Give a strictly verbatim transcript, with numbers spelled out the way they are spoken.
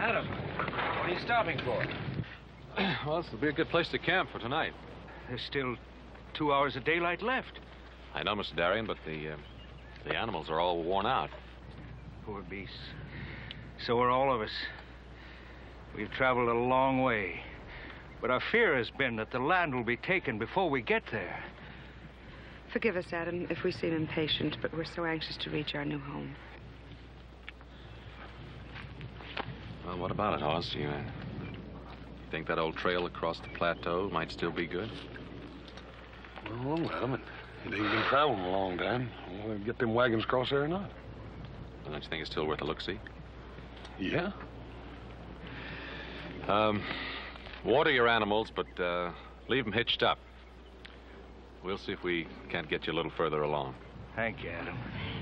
Adam, what are you stopping for? Well, this will be a good place to camp for tonight. There's still two hours of daylight left. I know, Mister Darien, but the, uh, the animals are all worn out. Poor beasts. So are all of us. We've traveled a long way. But our fear has been that the land will be taken before we get there. Forgive us, Adam, if we seem impatient, but we're so anxious to reach our new home. Well, what about it, Hoss? You, uh, you think that old trail across the plateau might still be good? Well, Adam, it, it ain't been traveling a long time. We'll get them wagons across there or not. Well, don't you think it's still worth a look-see? Yeah. Um, water your animals, but uh, leave them hitched up. We'll see if we can't get you a little further along. Thank you, Adam.